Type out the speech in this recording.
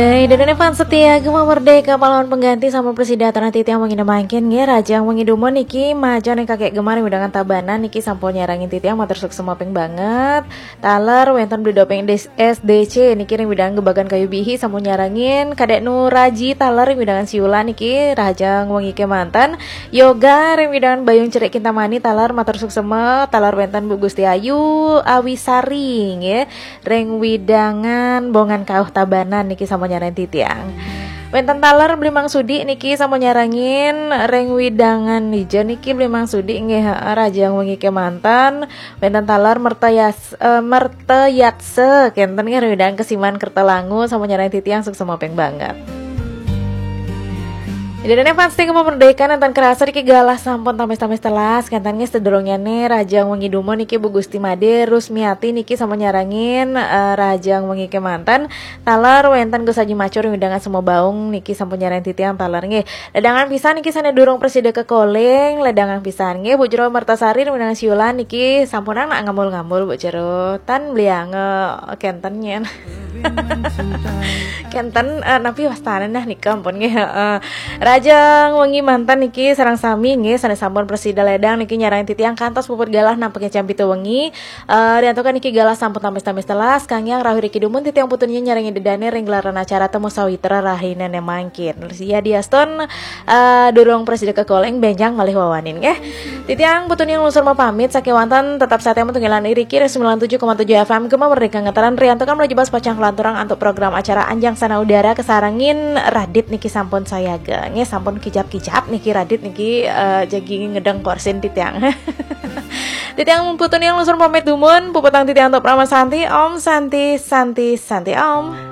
Dene fan setia Gema Merdeka pahlawan pengganti sama presiden tanah titi yang mengina mangkin nge rajang mengidumo niki majo nih kakek Gemar undangan tabanan niki sampul nyarangin titi yang matur sukses mapeng banget taler wenton beli dopeng SDC niki ring bidang gebagan kayu bihi sampul nyarangin kadek Nuraji taler ring bidangan siula niki rajang wengi ke mantan yoga ring bidangan bayung cerik kintamani taler matur sukses me taler wenton Bu Gusti Ayu Awisari nge ring widangan bongan kauh tabanan niki sampul nyarangin titiang Wenten taler beli Mang Sudi niki sama nyarangin reng widangan hija niki beli Mang Sudi nggih rajang wengi ke mantan wenten taler merteyatse kenten nggih widangan kesiman Kertalangu sama nyarangin titiang sukses mapeng banget. Jadi pasti kemerdekaan dan kerasa niki galah sampun tamis-tamis telas kantannya sederongnya nih rajang wengi dumo niki Bu Gusti Made Rusmiati niki sama nyarangin rajang wengi ke mantan talar wenten Gus Haji Macur undangan semua baung niki sampun nyarangin titiang talar nggih ledangan pisan niki sana durung presiden ke koleng ledangan pisan nggih Bu Jero Mertasari undangan siulan niki sampunan nak ngamul-ngamul Bu Jero tan bliange kentennya kenten napi wastana nah nikah ampun nggih rajang wengi mantan niki sarang sami nggih sanes sampun presida ledang niki nyarang titiang kantos puput galah nampaknya jam 7 wengi diantokan niki galah sampun tamis-tamis telas Kang Yang Rahu Riki Dumun titiang putunnya nyarangin dedane ring gelaran acara temu sawitra rahina nemangkin sia diaston durung presida ke koleng benjang malih wawanin nggih titiang putunnya nglusur mau pamit sakewanten tetap saatnya tunggilan Riki 97,7 FM Gema Merdeka ngataran riantokan menuju bas pacang kelanturang untuk program acara Anjang Sana Udara kesarangin Radit niki sampun sayaga nge sampun kijap-kijap niki Radit niki jagi ngedeng korsin titiang titiang putun yang lusur pamit dumun puputang titiang untuk Rama Santi Om Santi Om